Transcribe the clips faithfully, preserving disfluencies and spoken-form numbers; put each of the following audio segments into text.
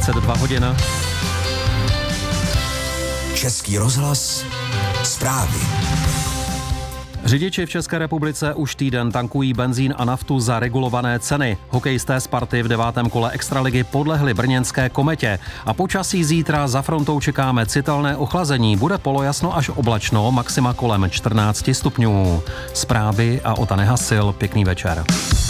dvacet dva hodin. Český rozhlas, zprávy. Řidiči v České republice už týden tankují benzín a naftu za regulované ceny. Hokejisté Sparty v devátém kole extraligy podlehli brněnské Kometě. A počasí zítra za frontou čekáme citelné ochlazení. Bude polojasno až oblačno, maxima kolem čtrnáct stupňů. Zprávy a Ota Nehasil, pěkný večer.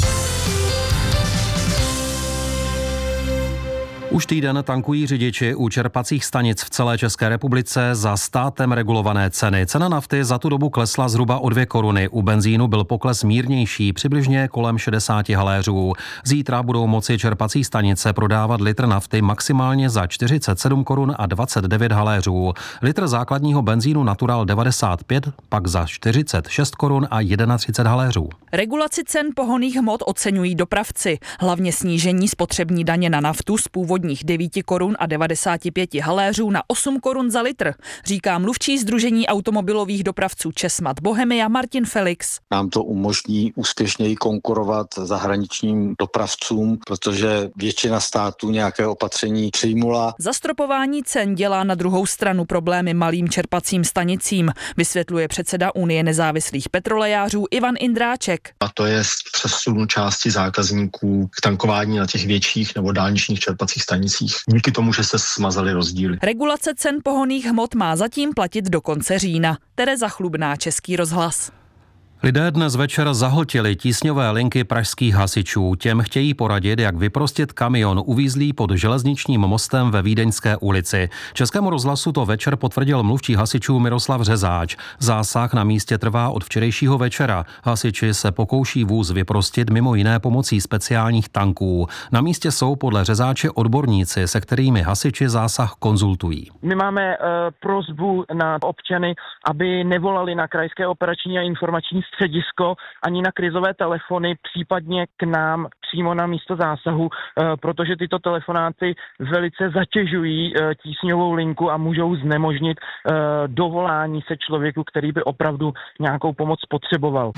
Už týden tankují řidiči u čerpacích stanic v celé České republice za státem regulované ceny. Cena nafty za tu dobu klesla zhruba o dvě koruny. U benzínu byl pokles mírnější, přibližně kolem šedesát haléřů. Zítra budou moci čerpací stanice prodávat litr nafty maximálně za čtyřicet sedm korun a dvacet devět haléřů. Litr základního benzínu Natural devadesát pět pak za čtyřicet šest korun a třicet jedna haléřů. Regulaci cen pohonných hmot oceňují dopravci. Hlavně snížení spotřební daně na naftu z původních devět korun a devadesát pět haléřů na osm korun za litr, říká mluvčí Sdružení automobilových dopravců Česmat Bohemia Martin Felix. Nám to umožní úspěšněji konkurovat zahraničním dopravcům, protože většina států nějaké opatření přijmula. Zastropování cen dělá na druhou stranu problémy malým čerpacím stanicím, vysvětluje předseda Unie nezávislých petrolejářů Ivan Indráček. A to je přesun části zákazníků k tankování na těch větších nebo dálničních čerpacích stanicích. Díky tomu, že se smazaly rozdíly. Regulace cen pohonných hmot má zatím platit do konce října. Tereza Chlubná, Český rozhlas. Lidé dnes večer zahltili tísňové linky pražských hasičů. Těm chtějí poradit, jak vyprostit kamion uvízlý pod železničním mostem ve Vídeňské ulici. Českému rozhlasu to večer potvrdil mluvčí hasičů Miroslav Řezáč. Zásah na místě trvá od včerejšího večera. Hasiči se pokouší vůz vyprostit mimo jiné pomocí speciálních tanků. Na místě jsou podle Řezáče odborníci, se kterými hasiči zásah konzultují. My máme uh, prosbu na občany, aby nevolali na krajské operační a informační středisko ani na krizové telefony, případně k nám přímo na místo zásahu, protože tyto telefonáty velice zatěžují tísňovou linku a můžou znemožnit dovolání se člověku, který by opravdu nějakou pomoc potřeboval.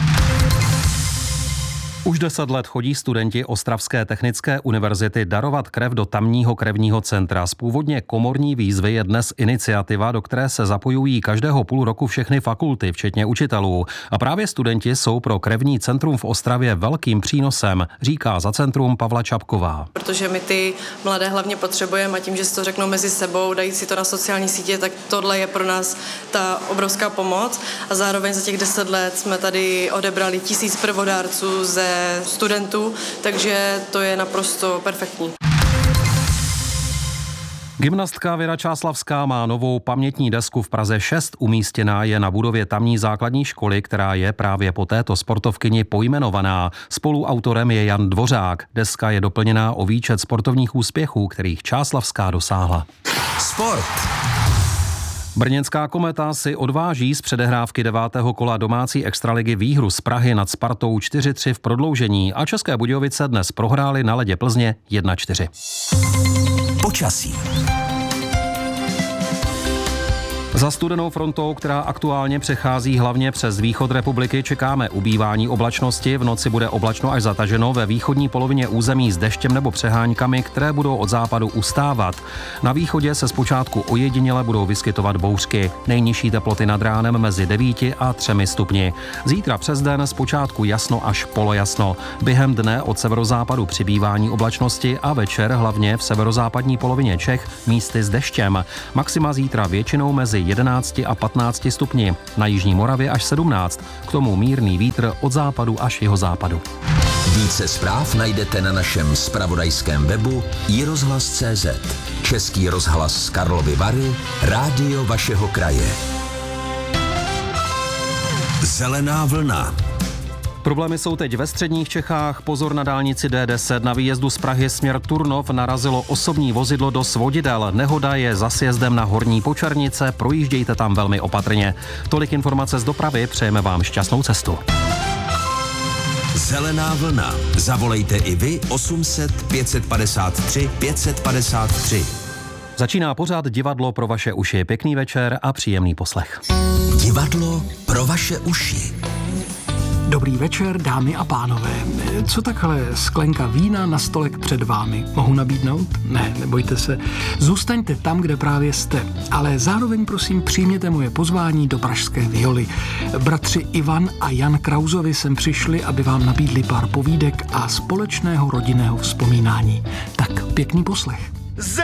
Už deset let chodí studenti Ostravské technické univerzity darovat krev do tamního krevního centra. Z původně komorní výzvy je dnes iniciativa, do které se zapojují každého půl roku všechny fakulty, včetně učitelů. A právě studenti jsou pro krevní centrum v Ostravě velkým přínosem, říká za centrum Pavla Čapková. Protože my ty mladé hlavně potřebujeme a tím, že si to řeknou mezi sebou, dají si to na sociální sítě, tak tohle je pro nás ta obrovská pomoc. A zároveň za těch deset let jsme tady odebrali tisíc prvodárců ze studentů, takže to je naprosto perfektní. Gymnastka Věra Čáslavská má novou pamětní desku v Praze šest, umístěná je na budově tamní základní školy, která je právě po této sportovkyni pojmenovaná. Spoluautorem je Jan Dvořák. Deska je doplněná o výčet sportovních úspěchů, kterých Čáslavská dosáhla. Sport. Brněnská Kometa si odváží z předehrávky devátého kola domácí extraligy výhru z Prahy nad Spartou čtyři tři v prodloužení a České Budějovice dnes prohrály na ledě Plzně jedna čtyři. Počasí. Za studenou frontou, která aktuálně přechází hlavně přes východ republiky, čekáme ubývání oblačnosti. V noci bude oblačno až zataženo ve východní polovině území s deštěm nebo přeháňkami, které budou od západu ustávat. Na východě se zpočátku ojediněle budou vyskytovat bouřky. Nejnižší teploty nad ránem mezi devíti a třemi stupni. Zítra přes den zpočátku jasno až polojasno. Během dne od severozápadu přibývání oblačnosti a večer hlavně v severozápadní polovině Čech místy s deštěm. Maxima zítra většinou mezi jedenácti a patnácti stupni, na jižní Moravě až sedmnáct, k tomu mírný vítr od západu až jihozápadu. Více zpráv najdete na našem zpravodajském webu i rozhlas tečka cé zet. Český rozhlas Karlovy Vary, rádio vašeho kraje. Zelená vlna. Problémy jsou teď ve středních Čechách. Pozor na dálnici D deset. Na výjezdu z Prahy směr Turnov narazilo osobní vozidlo do svodidel. Nehoda je za sjezdem na Horní Počernice. Projíždějte tam velmi opatrně. Tolik informace z dopravy. Přejeme vám šťastnou cestu. Zelená vlna. Zavolejte i vy osm set pět padesát tři pět padesát tři. Začíná pořád Divadlo pro vaše uši. Pěkný večer a příjemný poslech. Divadlo pro vaše uši. Dobrý večer, dámy a pánové. Co takhle sklenka vína na stolek před vámi? Mohu nabídnout? Ne, nebojte se. Zůstaňte tam, kde právě jste. Ale zároveň prosím přijměte moje pozvání do Pražské Violy. Bratři Ivan a Jan Krausovi sem přišli, aby vám nabídli pár povídek a společného rodinného vzpomínání. Tak pěkný poslech.